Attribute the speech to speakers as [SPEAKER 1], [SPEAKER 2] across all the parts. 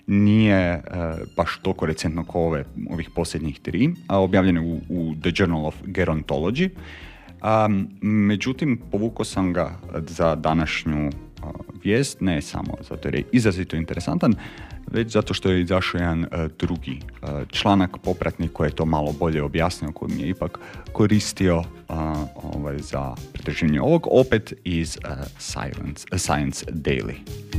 [SPEAKER 1] nije baš toliko recentno kao ovih posljednjih 3, a objavljene u The Journal of Gerontology. Međutim, povukao sam ga za današnju vijest, ne samo zato jer je izrazito interesantan, već zato što je izašao jedan drugi članak popratni koji je to malo bolje objasnio, koji mi je ipak koristio za pretraživanje ovog, opet iz Science Daily.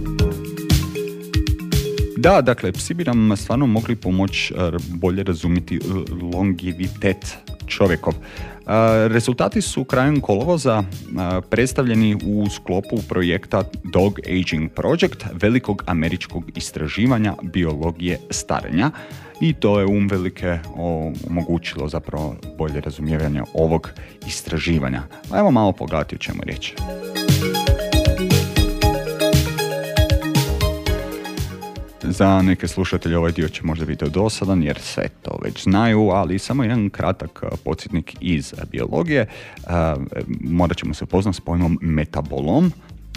[SPEAKER 1] Da, dakle, psi bi nam stvarno mogli pomoći bolje razumjeti longevitet čovjekov. Rezultati su krajem kolovoza predstavljeni u sklopu projekta Dog Aging Project, velikog američkog istraživanja biologije starenja, i to je uvelike omogućilo zapravo bolje razumijevanje ovog istraživanja. Ajmo malo pogledati o čemu je riječ. Za neke slušatelje ovaj dio će možda biti dosadan jer sve to već znaju, ali samo jedan kratak podsjetnik iz biologije. Morat ćemo se upoznati s pojmom metabolom.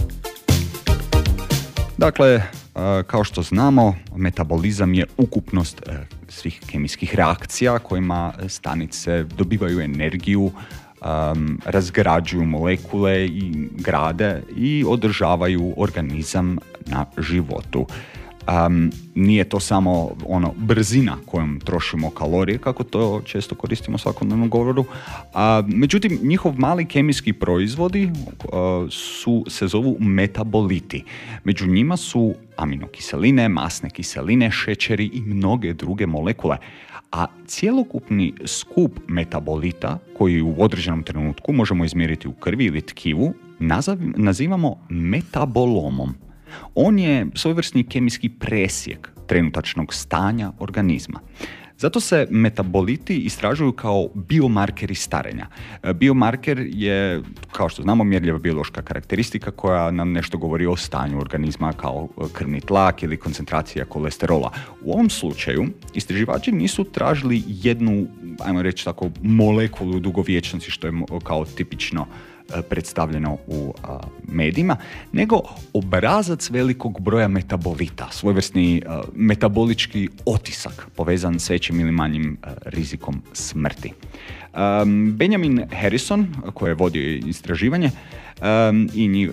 [SPEAKER 1] Dakle, kao što znamo, metabolizam je ukupnost svih kemijskih reakcija kojima stanice dobivaju energiju, razgrađuju molekule i grade i održavaju organizam na životu. Nije to samo brzina kojom trošimo kalorije, kako to često koristimo u svakodnevnom govoru. Međutim, njihov mali kemijski proizvodi se zovu metaboliti. Među njima su aminokiseline, masne kiseline, šećeri i mnoge druge molekule. A cjelokupni skup metabolita, koji u određenom trenutku možemo izmjeriti u krvi ili tkivu, nazivamo metabolomom. On je svojevrsni kemijski presjek trenutačnog stanja organizma. Zato se metaboliti istražuju kao biomarkeri starenja. Biomarker je, kao što znamo, mjerljiva biološka karakteristika koja nam nešto govori o stanju organizma, kao krvni tlak ili koncentracija kolesterola. U ovom slučaju istraživači nisu tražili jednu, ajmo reći tako, molekulu dugovječnosti, što je kao tipično predstavljeno u medijima, nego obrazac velikog broja metabolita, svojevrsni metabolički otisak povezan s većim ili manjim rizikom smrti. Benjamin Harrison, koji je vodio istraživanje, i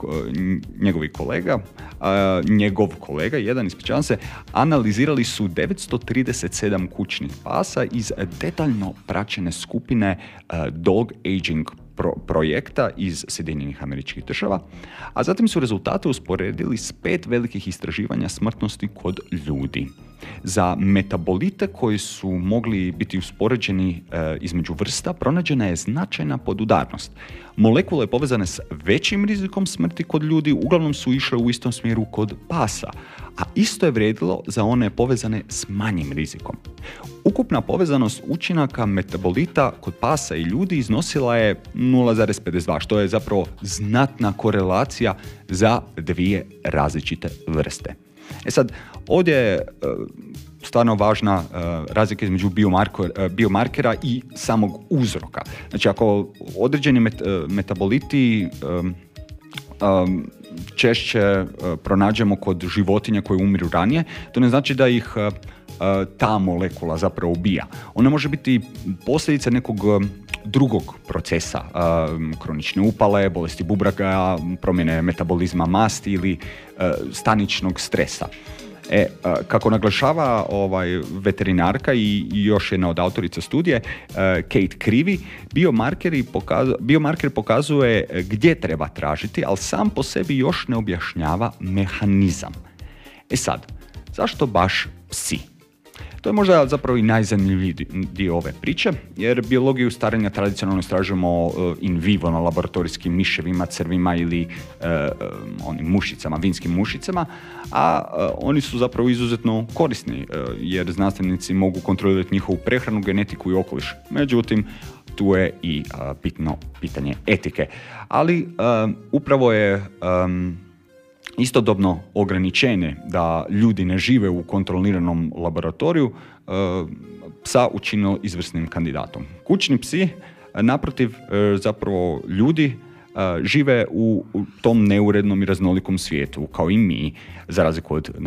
[SPEAKER 1] njegov kolega, ispričavam se, analizirali su 937 kućnih pasa iz detaljno praćene skupine Dog Aging projekta iz Sjedinjenih Američkih Država, a zatim su rezultate usporedili s 5 velikih istraživanja smrtnosti kod ljudi. Za metabolite koji su mogli biti uspoređeni između vrsta pronađena je značajna podudarnost. Molekule povezane s većim rizikom smrti kod ljudi uglavnom su išle u istom smjeru kod pasa, a isto je vrijedilo za one povezane s manjim rizikom. Ukupna povezanost učinaka metabolita kod pasa i ljudi iznosila je 0,52, što je zapravo znatna korelacija za dvije različite vrste. Sad, ovdje je stvarno važna razlika između biomarkera i samog uzroka. Znači, ako određeni metaboliti češće pronađemo kod životinja koje umiru ranije, to ne znači da ih ta molekula zapravo ubija. Ona može biti posljedica nekog drugog procesa, kronične upale, bolesti bubrega, promjene metabolizma masti ili staničnog stresa. Kako naglašava veterinarka i još jedna od autorica studije, Kate Creevy, biomarker pokazuje gdje treba tražiti, ali sam po sebi još ne objašnjava mehanizam. Sad, zašto baš psi? To je možda zapravo i najzanimljiviji dio ove priče, jer biologiju starenja tradicionalno istražujemo in vivo na laboratorijskim miševima, crvima ili onim mušicama, vinskim mušicama, a oni su zapravo izuzetno korisni, jer znanstvenici mogu kontrolirati njihovu prehranu, genetiku i okoliš. Međutim, tu je i pitanje etike. Ali upravo je istodobno ograničenje da ljudi ne žive u kontroliranom laboratoriju psa učinilo izvrsnim kandidatom. Kućni psi, naprotiv, zapravo ljudi žive u tom neurednom i raznolikom svijetu, kao i mi, za razliku od